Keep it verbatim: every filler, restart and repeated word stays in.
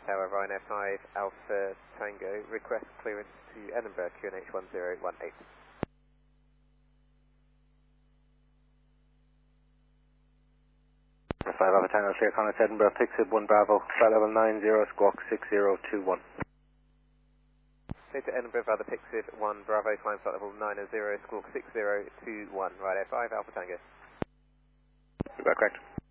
Tower Rhino five Alpha Tango, request clearance to Edinburgh, Q N H one zero one eight. five Alpha Tango, clear contact Edinburgh, Pixib one Bravo, flight level nine zero, squawk six zero two one. Clear to Edinburgh via the Pixib one Bravo, climb flight level nine zero, squawk six zero two one, right five Alpha Tango. You got correct.